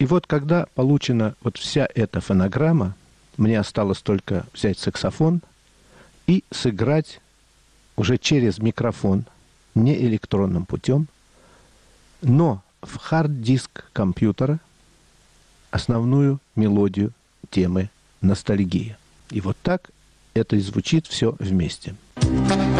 И вот когда получена вот вся эта фонограмма, мне осталось только взять саксофон и сыграть уже через микрофон, не электронным путем, но в хард-диск компьютера основную мелодию темы «Ностальгия». И вот так это и звучит все вместе.